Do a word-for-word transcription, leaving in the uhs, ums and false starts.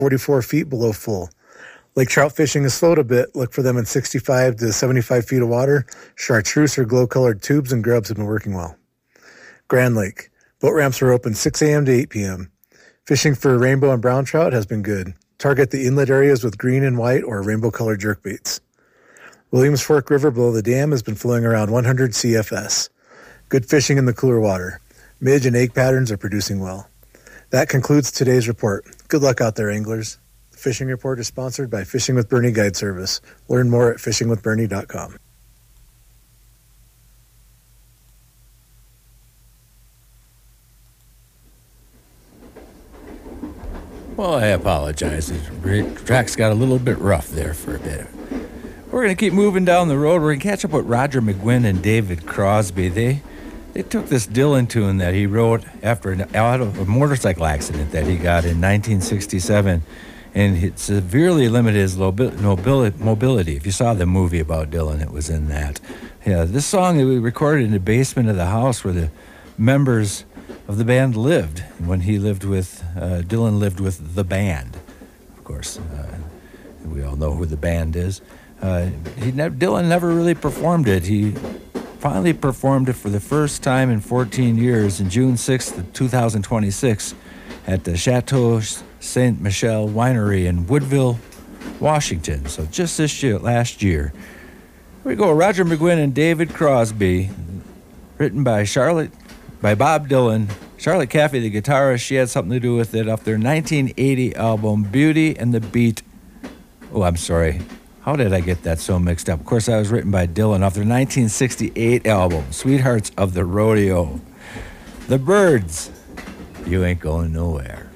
forty-four feet below full. Lake trout fishing has slowed a bit. Look for them in sixty-five to seventy-five feet of water. Chartreuse or glow-colored tubes and grubs have been working well. Grand Lake. Boat ramps are open six a.m. to eight p.m. Fishing for rainbow and brown trout has been good. Target the inlet areas with green and white or rainbow-colored jerkbaits. Williams Fork River below the dam has been flowing around one hundred C F S. Good fishing in the cooler water. Midge and egg patterns are producing well. That concludes today's report. Good luck out there, anglers. The fishing report is sponsored by Fishing with Bernie Guide Service. Learn more at fishing with bernie dot com. Well, I apologize. The track's got a little bit rough there for a bit. We're going to keep moving down the road. We're going to catch up with Roger McGuinn and David Crosby. They they took this Dylan tune that he wrote after an, out of a motorcycle accident that he got in nineteen sixty-seven, and it severely limited his mobility. If you saw the movie about Dylan, it was in that. Yeah, this song that we recorded in the basement of the house where the members of the band lived when he lived with uh, Dylan lived with the band. Of course, uh, we all know who the band is. Uh, he ne- Dylan never really performed it. He finally performed it for the first time in fourteen years on June sixth, two thousand twenty-six, at the Chateau Saint Michel Winery in Woodville, Washington. So just this year, last year. Here we go. Roger McGuinn and David Crosby, written by Charlotte. By Bob Dylan. Charlotte Caffey, the guitarist, she had something to do with it off their nineteen eighty album, Beauty and the Beat. Oh, I'm sorry. How did I get that so mixed up? Of course, that was written by Dylan off their nineteen sixty-eight album, Sweethearts of the Rodeo. The Byrds, You Ain't Going Nowhere.